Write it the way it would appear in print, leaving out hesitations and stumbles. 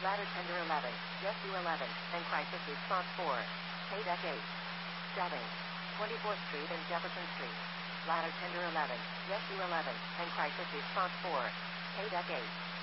Ladder tender 11, yes you 11, and crisis response 4. Paydeck 8. 7. 24th Street and Jefferson Street. Ladder tender 11, yes you 11, and crisis response 4. Paydeck 8.